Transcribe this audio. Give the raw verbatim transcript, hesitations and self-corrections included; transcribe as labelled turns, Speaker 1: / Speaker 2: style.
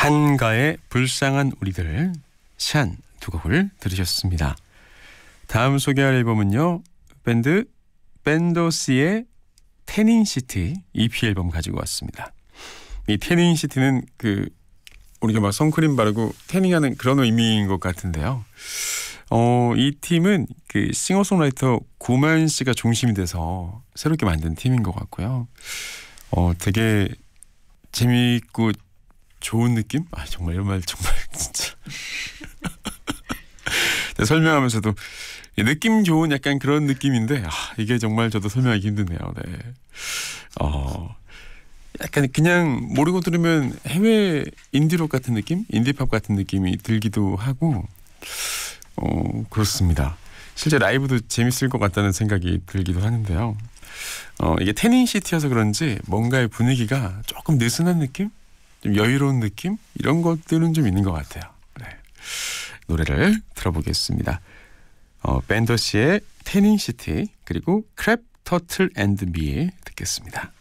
Speaker 1: 한가의 불쌍한 우리들 샨 두 곡을 들으셨습니다. 다음 소개할 앨범은요, 밴드 밴더스의 태닝시티 이피 앨범 가지고 왔습니다. 이 태닝시티는 그 우리가 막 선크림 바르고 태닝하는 그런 의미인 것 같은데요. 어, 이 팀은 그 싱어송라이터 구만 씨가 중심이 돼서 새롭게 만든 팀인 것 같고요. 어, 되게 재미있고 좋은 느낌? 아, 정말 이런 말 정말 진짜 설명하면서도 느낌 좋은 약간 그런 느낌인데, 아, 이게 정말 저도 설명하기 힘드네요. 네. 어, 약간 그냥 모르고 들으면 해외 인디록 같은 느낌? 인디팝 같은 느낌이 들기도 하고, 어, 그렇습니다. 실제 라이브도 재밌을 것 같다는 생각이 들기도 하는데요. 어, 이게 태닝시티여서 그런지 뭔가의 분위기가 조금 느슨한 느낌? 좀 여유로운 느낌? 이런 것들은 좀 있는 것 같아요. 네. 노래를 들어보겠습니다. 어, 밴더시의 태닝시티 그리고 크랩 터틀 앤드 미 듣겠습니다.